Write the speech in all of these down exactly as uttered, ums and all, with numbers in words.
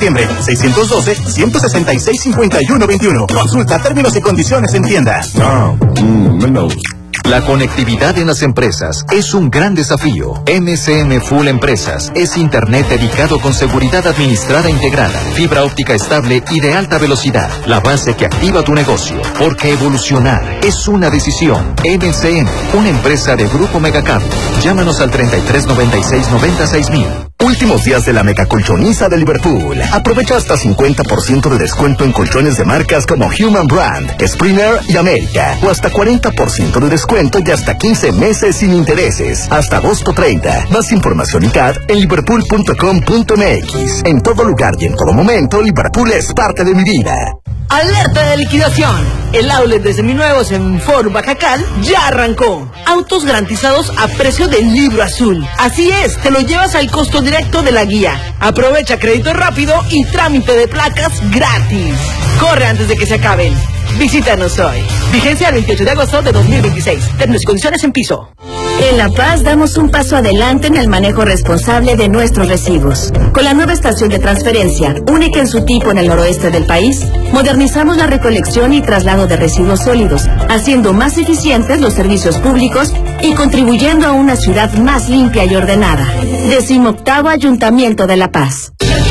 septiembre. seiscientos doce, ciento sesenta y seis, cincuenta y uno veintiuno. Consulta términos y condiciones en tienda. No, mm, no. La conectividad en las empresas es un gran desafío. M C N Full Empresas es Internet dedicado con seguridad administrada integrada, fibra óptica estable y de alta velocidad. La base que activa tu negocio. Porque evolucionar es una decisión. M C N, una empresa de Grupo Megacable. Llámanos al treinta y tres noventa y seis noventa y seis mil. Últimos días de la mega colchoniza de Liverpool. Aprovecha hasta cincuenta por ciento de descuento en colchones de marcas como Human Brand, Springer y América. O hasta cuarenta por ciento de descuento y hasta quince meses sin intereses. Hasta agosto treinta. Más información y C A D en liverpool punto com punto m x. En todo lugar y en todo momento, Liverpool es parte de mi vida. ¡Alerta de liquidación! El outlet de seminuevos en Ford Bacacal ya arrancó. Autos garantizados a precio del libro azul. Así es, te lo llevas al costo directo de la guía. Aprovecha crédito rápido y trámite de placas gratis. Corre antes de que se acaben. Visítanos hoy. Vigencia el veintiocho de agosto de dos mil veintiséis. Términos y condiciones en piso. En La Paz damos un paso adelante en el manejo responsable de nuestros residuos. Con la nueva estación de transferencia, única en su tipo en el noroeste del país, modernizamos la recolección y traslado de residuos sólidos, haciendo más eficientes los servicios públicos y contribuyendo a una ciudad más limpia y ordenada. Decimoctavo Ayuntamiento de La Paz.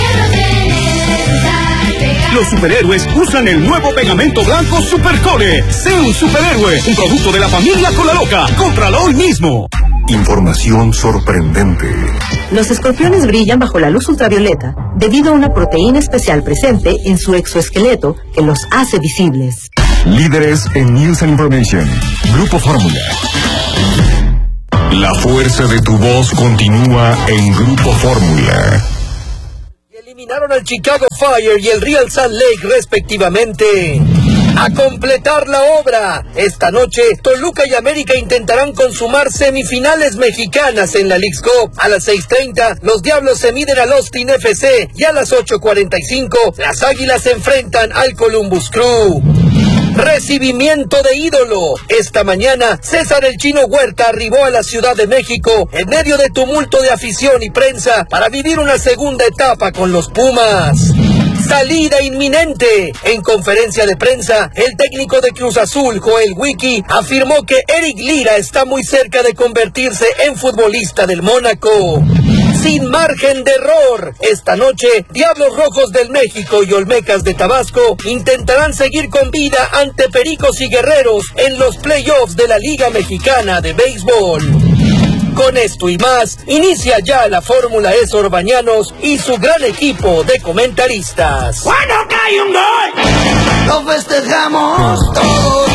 Los superhéroes usan el nuevo pegamento blanco Supercore. Sé un superhéroe, un producto de la familia Cola Loca. Cómpralo hoy mismo. Información sorprendente. Los escorpiones brillan bajo la luz ultravioleta debido a una proteína especial presente en su exoesqueleto que los hace visibles. Líderes en News and Information. Grupo Fórmula. La fuerza de tu voz continúa en Grupo Fórmula. Eliminaron al Chicago Fire y el Real Salt Lake respectivamente. A completar la obra, esta noche Toluca y América intentarán consumar semifinales mexicanas en la Leagues Cup. A las seis treinta, los Diablos se miden al Austin F C y a las ocho cuarenta y cinco, las Águilas se enfrentan al Columbus Crew. Recibimiento de ídolo. Esta mañana, César el Chino Huerta arribó a la Ciudad de México en medio de tumulto de afición y prensa para vivir una segunda etapa con los Pumas. Salida inminente. En conferencia de prensa, el técnico de Cruz Azul, Joel Wiki, afirmó que Eric Lira está muy cerca de convertirse en futbolista del Mónaco. Sin margen de error, esta noche, Diablos Rojos del México y Olmecas de Tabasco intentarán seguir con vida ante Pericos y Guerreros en los playoffs de la Liga Mexicana de Béisbol. Con esto y más, inicia ya la Fórmula E Orbañanos y su gran equipo de comentaristas. ¡Cuando cae un gol! ¡Lo festejamos todos!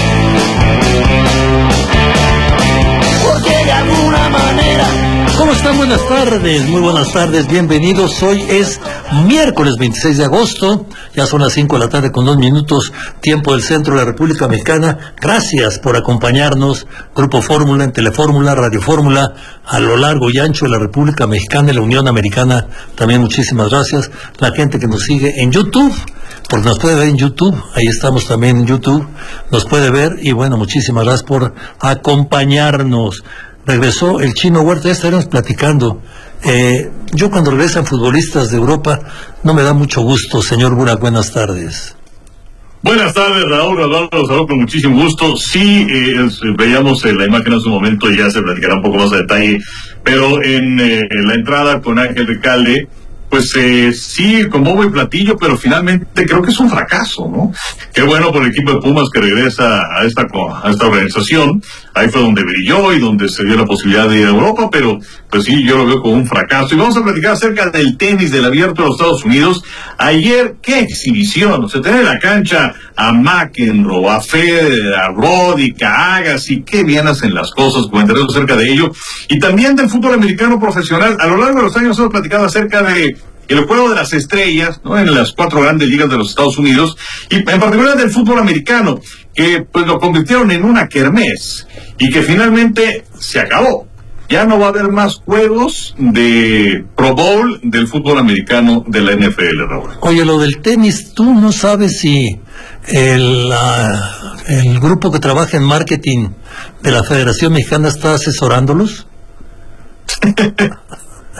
Porque de alguna manera... ¿Cómo están? Buenas tardes, muy buenas tardes, bienvenidos. Hoy es miércoles veintiséis de agosto, ya son las cinco de la tarde con dos minutos, tiempo del centro de la República Mexicana. Gracias por acompañarnos, Grupo Fórmula, en Telefórmula, Radio Fórmula, a lo largo y ancho de la República Mexicana y la Unión Americana. También muchísimas gracias. La gente que nos sigue en YouTube, porque nos puede ver en YouTube, ahí estamos también en YouTube, nos puede ver, y bueno, muchísimas gracias por acompañarnos. Regresó el Chino Huerta, ya estaremos platicando. Eh, yo cuando regresan futbolistas de Europa no me da mucho gusto. Señor Burak, buenas tardes. Buenas tardes, Raúl, Raúl, los saludo con muchísimo gusto. Sí, eh, es, veíamos eh, la imagen en su momento y ya se platicará un poco más a detalle, pero en, eh, en la entrada con Ángel Recalde, pues eh, sí, con bombo y platillo, pero finalmente creo que es un fracaso, ¿no? Qué bueno por el equipo de Pumas que regresa a esta a esta organización. Ahí fue donde brilló y donde se dio la posibilidad de ir a Europa, pero pues sí, yo lo veo como un fracaso. Y vamos a platicar acerca del tenis del Abierto de los Estados Unidos. Ayer, qué exhibición, o sea, tener en la cancha a McEnroe, a Federer, a Roddick, a Agassi, qué bien hacen las cosas, comentaré acerca de ello. Y también del fútbol americano profesional. A lo largo de los años hemos platicado acerca de el juego de las estrellas, ¿no?, en las cuatro grandes ligas de los Estados Unidos, y en particular del fútbol americano, que pues lo convirtieron en una kermés, y que finalmente se acabó. Ya no va a haber más juegos de Pro Bowl del fútbol americano de la N F L, Raúl. Oye, lo del tenis, ¿tú no sabes si el, uh, el grupo que trabaja en marketing de la Federación Mexicana está asesorándolos?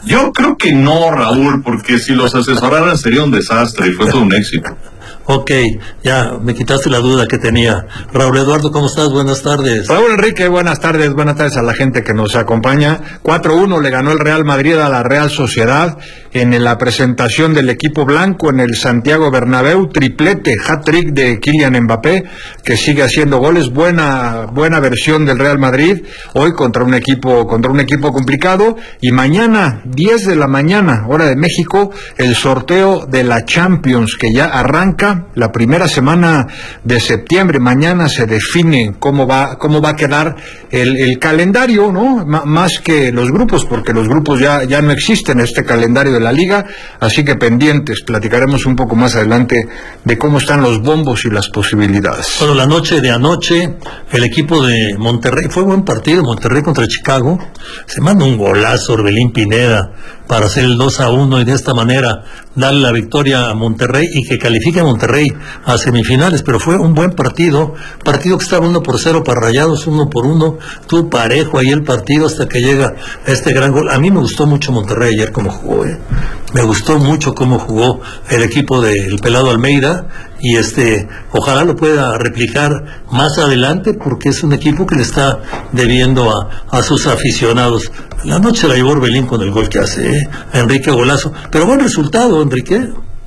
Yo creo que no, Raúl, porque si los asesoraran sería un desastre y fue todo un éxito. Ok, ya me quitaste la duda que tenía. Raúl Eduardo, ¿cómo estás? Buenas tardes. Raúl Enrique, buenas tardes, buenas tardes a la gente que nos acompaña. cuatro uno le ganó el Real Madrid a la Real Sociedad en la presentación del equipo blanco en el Santiago Bernabéu, triplete, hat-trick de Kylian Mbappé, que sigue haciendo goles, buena buena versión del Real Madrid, hoy contra un equipo contra un equipo complicado, y mañana, diez de la mañana, hora de México, el sorteo de la Champions, que ya arranca la primera semana de septiembre. Mañana se define cómo va cómo va a quedar el, el calendario, ¿no? M- más que los grupos, porque los grupos ya, ya no existen, este calendario de la liga, así que pendientes, platicaremos un poco más adelante de cómo están los bombos y las posibilidades. Bueno, la noche de anoche, el equipo de Monterrey, fue buen partido, Monterrey contra Chicago, se manda un golazo Orbelín Pineda para hacer el dos a uno y de esta manera darle la victoria a Monterrey y que califique a Monterrey a semifinales, pero fue un buen partido, partido que estaba uno por cero para Rayados, uno por uno, tuvo parejo ahí el partido hasta que llega este gran gol. A mí me gustó mucho Monterrey ayer como jugó, ¿eh? Me gustó mucho cómo jugó el equipo del Pelado Almeida, y este ojalá lo pueda replicar más adelante, porque es un equipo que le está debiendo a, a sus aficionados. La noche la llevó Orbelín con el gol que hace, ¿eh? Enrique golazo, pero buen resultado, Enrique.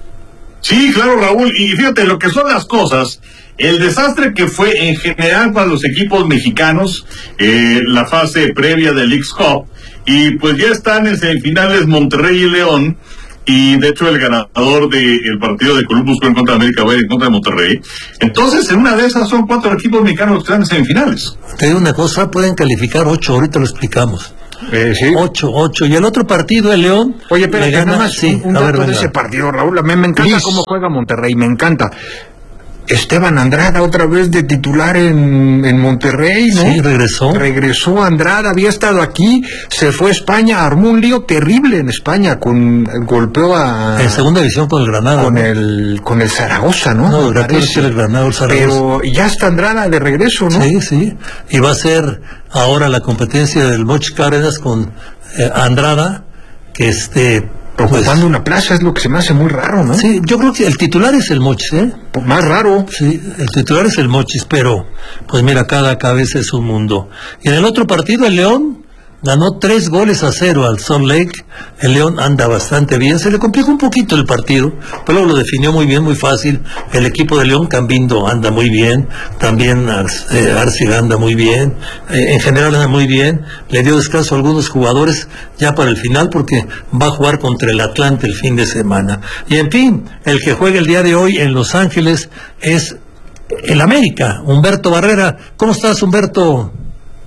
Sí, claro, Raúl, y fíjate lo que son las cosas, el desastre que fue en general para los equipos mexicanos, eh, la fase previa del Leagues Cup, y pues ya están en semifinales Monterrey y León, y de hecho el ganador del partido de Columbus en contra de América va a ir en contra de Monterrey. Entonces, en una de esas son cuatro equipos mexicanos que están en semifinales. Te digo una cosa, pueden calificar ocho, ahorita lo explicamos. Eh, sí. Ocho, ocho. Y el otro partido, el León. Oye, pero gana, nada más sí, un, un dato ver, de ese partido, Raúl. A mí me encanta Liz. Cómo juega Monterrey, me encanta. Esteban Andrada otra vez de titular en, en Monterrey, ¿no? Sí, regresó. Regresó Andrada, había estado aquí, se fue a España, armó un lío terrible en España, con golpeó a... En segunda división con el Granada. Con ¿no? el con el Zaragoza, ¿no? No, el Granada, el Zaragoza. Pero ya está Andrada de regreso, ¿no? Sí, sí. Y va a ser ahora la competencia del Moch Cárdenas con eh, Andrada, que este... ocupando pues, una plaza, es lo que se me hace muy raro, ¿no? Sí, yo creo que el titular es el Mochis, ¿eh? Pues más raro. Sí, el titular es el Mochis, pero pues mira, cada cabeza es un mundo. Y en el otro partido, el León ganó tres goles a cero al Salt Lake. El León anda bastante bien, se le complicó un poquito el partido, pero lo definió muy bien, muy fácil. El equipo de León, Cambindo anda muy bien, también eh, Arciga anda muy bien, eh, en general anda muy bien. Le dio descanso a algunos jugadores ya para el final, porque va a jugar contra el Atlante el fin de semana. Y en fin, el que juega el día de hoy en Los Ángeles es el América, Humberto Barrera. ¿Cómo estás, Humberto?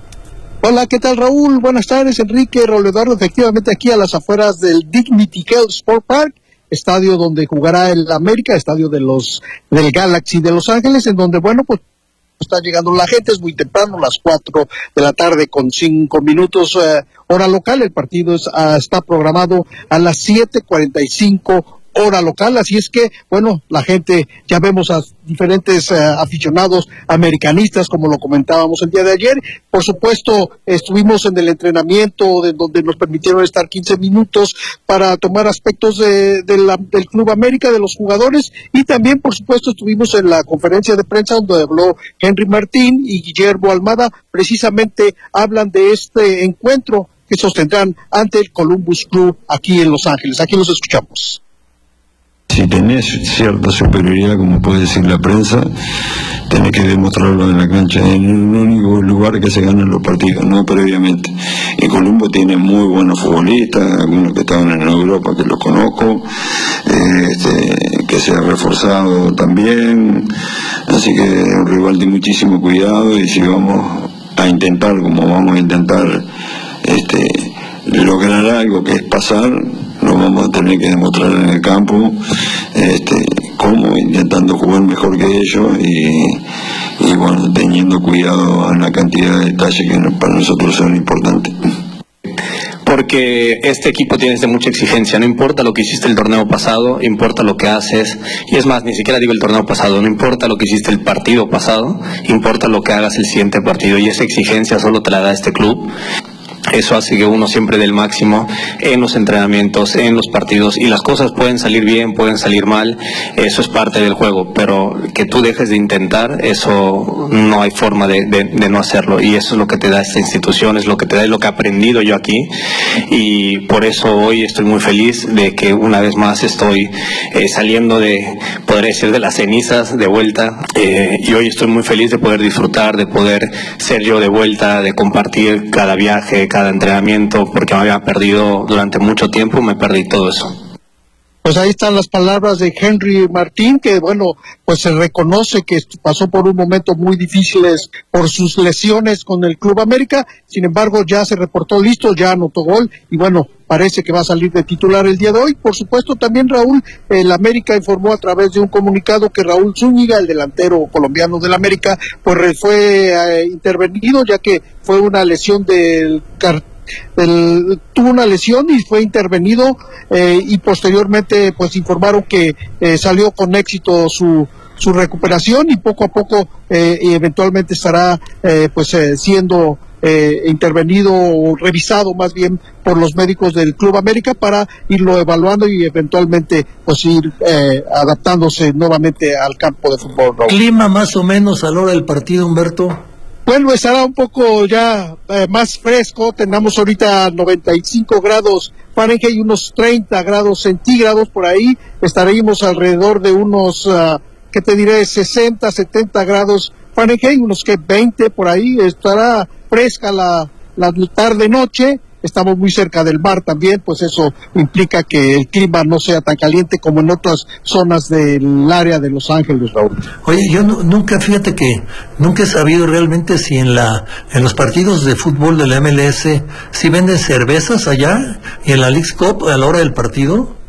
Hola, ¿qué tal, Raúl? Buenas tardes, Enrique, Raúl Eduardo, efectivamente aquí a las afueras del Dignity Health Sport Park, estadio donde jugará el América, estadio de los del Galaxy de Los Ángeles, en donde, bueno, pues está llegando la gente, es muy temprano, las cuatro de la tarde con cinco minutos eh, hora local. El partido es, uh, está programado a las siete cuarenta y cinco hora local, así es que, bueno, la gente, ya vemos a diferentes uh, aficionados americanistas, como lo comentábamos el día de ayer. Por supuesto, estuvimos en el entrenamiento, de donde nos permitieron estar quince minutos para tomar aspectos de, de la, del Club América, de los jugadores, y también, por supuesto, estuvimos en la conferencia de prensa donde habló Henry Martín y Guillermo Almada. Precisamente hablan de este encuentro que sostendrán ante el Columbus Crew aquí en Los Ángeles. Aquí los escuchamos. Si tenés cierta superioridad, como puede decir la prensa, tenés que demostrarlo en la cancha. En el único lugar que se ganan los partidos, no previamente. Y Columbo tiene muy buenos futbolistas, algunos que estaban en Europa que los conozco, eh, este, que se ha reforzado también. Así que es un rival de muchísimo cuidado, y si vamos a intentar, como vamos a intentar este, lograr algo que es pasar, lo vamos a tener que demostrar en el campo, este, como intentando jugar mejor que ellos y, y bueno, teniendo cuidado en la cantidad de detalles que para nosotros son importantes. Porque este equipo tiene mucha exigencia, no importa lo que hiciste el torneo pasado, importa lo que haces, y es más, ni siquiera digo el torneo pasado, no importa lo que hiciste el partido pasado, importa lo que hagas el siguiente partido, y esa exigencia solo te la da este club. Eso hace que uno siempre dé el máximo en los entrenamientos, en los partidos, y las cosas pueden salir bien, pueden salir mal, eso es parte del juego, pero que tú dejes de intentar, eso no hay forma de, de, de no hacerlo, y eso es lo que te da esta institución, es lo que te da, es lo que he aprendido yo aquí, y por eso hoy estoy muy feliz de que una vez más estoy eh, saliendo de, podría decir, de las cenizas de vuelta, eh, y hoy estoy muy feliz de poder disfrutar, de poder ser yo de vuelta, de compartir cada viaje, cada cada entrenamiento, porque me había perdido durante mucho tiempo, me perdí todo eso. Pues ahí están las palabras de Henry Martín, que bueno, pues se reconoce que pasó por un momento muy difíciles por sus lesiones con el Club América, sin embargo ya se reportó listo, ya anotó gol, y bueno, parece que va a salir de titular el día de hoy. Por supuesto también Raúl, el América informó a través de un comunicado que Raúl Zúñiga, el delantero colombiano del América, pues fue eh, intervenido, ya que fue una lesión del cartílago. El, tuvo una lesión y fue intervenido eh, y posteriormente pues informaron que eh, salió con éxito su su recuperación y poco a poco eh, y eventualmente estará eh, pues eh, siendo eh, intervenido o revisado más bien por los médicos del Club América para irlo evaluando y eventualmente pues ir eh, adaptándose nuevamente al campo de fútbol. Raúl. Clima más o menos a la hora del partido, Humberto. Bueno, estará un poco ya eh, más fresco, tenemos ahorita noventa y cinco grados Fahrenheit y unos treinta grados centígrados, por ahí estaremos alrededor de unos, uh, ¿qué te diré?, sesenta, setenta grados Fahrenheit, unos que veinte por ahí, estará fresca la, la tarde-noche. Estamos muy cerca del mar también, pues eso implica que el clima no sea tan caliente como en otras zonas del área de Los Ángeles, Raúl. Oye, yo no, nunca, fíjate que nunca he sabido realmente si en la en los partidos de fútbol de la M L S si venden cervezas allá y en la Leagues Cup a la hora del partido.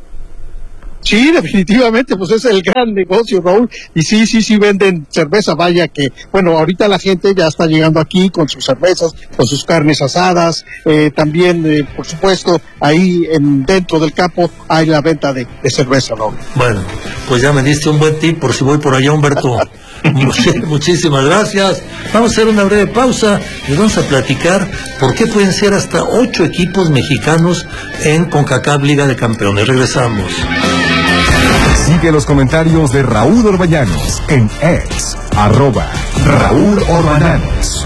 Sí, definitivamente, pues es el gran negocio, Raúl, y sí, sí, sí venden cerveza, vaya que, bueno, ahorita la gente ya está llegando aquí con sus cervezas, con sus carnes asadas, eh, también, eh, por supuesto, ahí en dentro del campo hay la venta de, de cerveza, Raúl. Bueno, pues ya me diste un buen tip por si voy por allá, Humberto. Muchísimas gracias. Vamos a hacer una breve pausa y vamos a platicar por qué pueden ser hasta ocho equipos mexicanos en CONCACAF Liga de Campeones. Regresamos. Sigue los comentarios de Raúl Orbañanos en X, arroba Raúl Orbañanos.